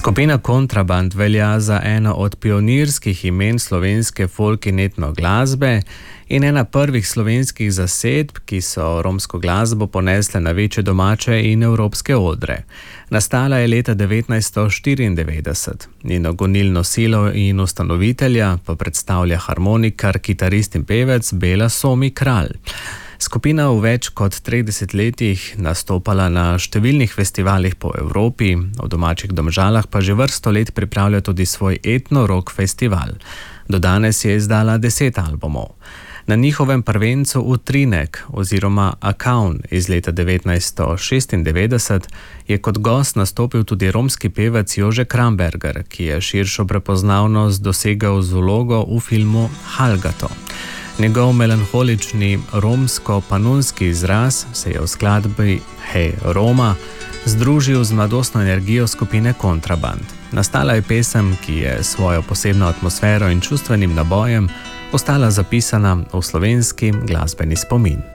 Skupina Kontraband velja za eno od pionirskih imen slovenske folk in etno glasbe in ena prvih slovenskih zasedb, ki so romsko glasbo ponesle na večje domače in evropske odre. Nastala je leta 1994. Njeno gonilno silo in ustanovitelja pa predstavlja harmonikar, kitarist in pevec Bela Somi Kralj. Skupina v več kot 30 letih nastopala na številnih festivalih po Evropi, v domačih Domžalah pa že vrsto let pripravlja tudi svoj etno-rock festival. Do danes je izdala 10 albumov. Na njihovem prvencu Utrinek oziroma Akaun iz leta 1996 je kot gost nastopil tudi romski pevec Jože Kramberger, ki je širšo prepoznavnost dosegel z vlogo v filmu Halgato. Njegov melanholični romsko-panonski izraz se je v skladbi Hej Roma združil z mladostno energijo skupine Kontraband. Nastala je pesem, ki je svojo posebno atmosfero in čustvenim nabojem ostala zapisana v slovenski glasbeni spomin.